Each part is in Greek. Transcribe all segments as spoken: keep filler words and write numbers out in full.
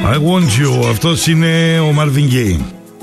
I want you. Αυτός είναι ο Marvin Gaye.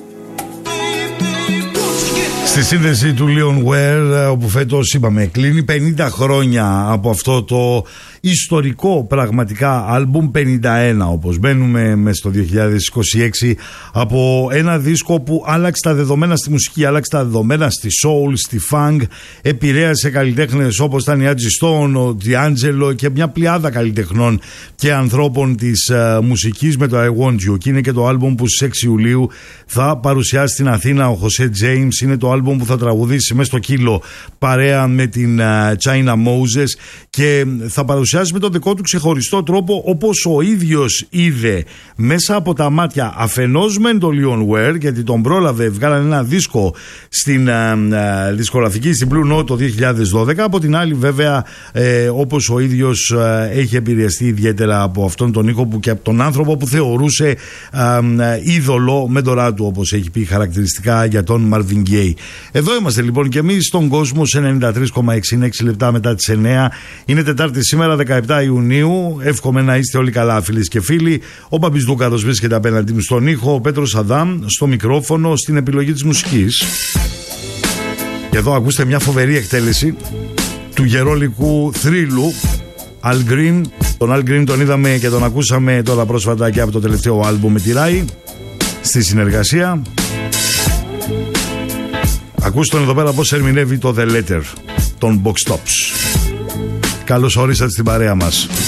Στη σύνδεση του Leon Ware, όπου φέτος είπαμε κλείνει πενήντα χρόνια από αυτό το ιστορικό πραγματικά άλμπουμ, πενήντα ένα όπως μπαίνουμε μέσα στο δύο χιλιάδες είκοσι έξι, από ένα δίσκο που άλλαξε τα δεδομένα στη μουσική, άλλαξε τα δεδομένα στη soul, στη funk, επηρέασε καλλιτέχνες όπως ήταν η Angie Stone, ο D'Angelo και μια πλειάδα καλλιτεχνών και ανθρώπων της uh, μουσικής με το I Want You, και είναι και το άλμπουμ που στις έξι Ιουλίου θα παρουσιάσει στην Αθήνα ο Jose James. Είναι το άλμπουμ που θα τραγουδήσει μέσα στο κύλο παρέα με την uh, China Moses και θα παρουσιάσει με τον δικό του ξεχωριστό τρόπο, όπως ο ίδιος είδε μέσα από τα μάτια αφενός μεν τον Leon Ware, γιατί τον πρόλαβε, βγάλανε ένα δίσκο στην α, α, δισκογραφική στην Blue Note το δύο χιλιάδες δώδεκα, από την άλλη βέβαια ε, όπως ο ίδιος α, έχει επηρεαστεί ιδιαίτερα από αυτόν τον ήχο που, και από τον άνθρωπο που θεωρούσε α, α, είδωλο μέντορά του, όπως έχει πει χαρακτηριστικά για τον Marvin Gaye. Εδώ είμαστε λοιπόν και εμείς στον κόσμο σε ενενήντα τρία κόμμα έξι, είναι έξι λεπτά μετά τις εννιά. Είναι Τετάρτη σήμερα, δεκαεπτά Ιουνίου. Εύχομαι να είστε όλοι καλά, φίλες και φίλοι. Ο Μπαμπής Δούκαρος βρίσκεται απέναντί μου στον ήχο, ο Πέτρος Αδάμ στο μικρόφωνο, στην επιλογή της μουσικής. Και εδώ ακούστε μια φοβερή εκτέλεση του γερόλικου θρύλου Al Green. Τον Al Green τον είδαμε και τον ακούσαμε τώρα πρόσφατα και από το τελευταίο άλμπου με τη Rai στη συνεργασία. Ακούστε τον εδώ πέρα πώς ερμηνεύει το The Letter των Box Tops. Καλώς ορίσατε στην παρέα μας.